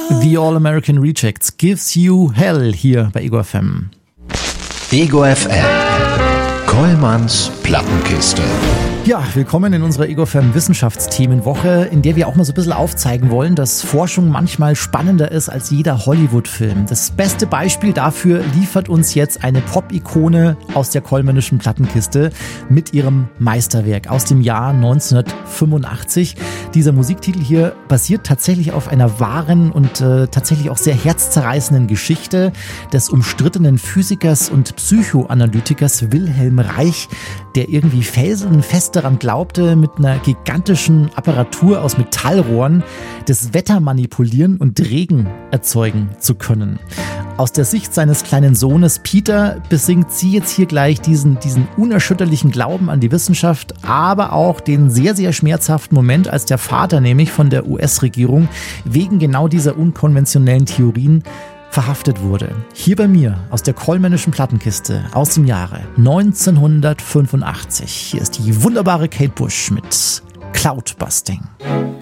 The All-American Rejects Gives You Hell hier bei Ego FM. Ego FM. Kollmanns Plattenkiste. Ja, willkommen in unserer Ego FM Wissenschaftsthemenwoche, in der wir auch mal so ein bisschen aufzeigen wollen, dass Forschung manchmal spannender ist als jeder Hollywood-Film. Das beste Beispiel dafür liefert uns jetzt eine Pop-Ikone aus der Kollmännischen Plattenkiste mit ihrem Meisterwerk aus dem Jahr 1985. Dieser Musiktitel hier basiert tatsächlich auf einer wahren und tatsächlich auch sehr herzzerreißenden Geschichte des umstrittenen Physikers und Psychoanalytikers Wilhelm Reich, der irgendwie felsenfest daran glaubte, mit einer gigantischen Apparatur aus Metallrohren das Wetter manipulieren und Regen erzeugen zu können. Aus der Sicht seines kleinen Sohnes Peter besingt sie jetzt hier gleich diesen unerschütterlichen Glauben an die Wissenschaft, aber auch den sehr, sehr schmerzhaften Moment, als der Vater nämlich von der US-Regierung wegen genau dieser unkonventionellen Theorien verhaftet wurde. Hier bei mir aus der Kollmännischen Plattenkiste aus dem Jahre 1985. Hier ist die wunderbare Kate Bush mit Cloudbusting.